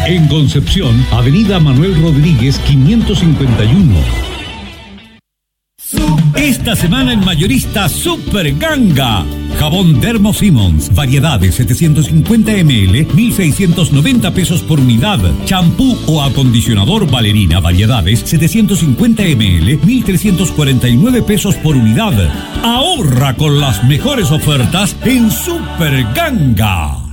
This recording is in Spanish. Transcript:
En Concepción, Avenida Manuel Rodríguez, 551. Esta semana en Mayorista Super Ganga. Jabón Dermo Simmons, variedades 750 ml, 1.690 pesos por unidad. Champú o acondicionador Valerina, variedades 750 ml, 1.349 pesos por unidad. Ahorra con las mejores ofertas en Super Ganga.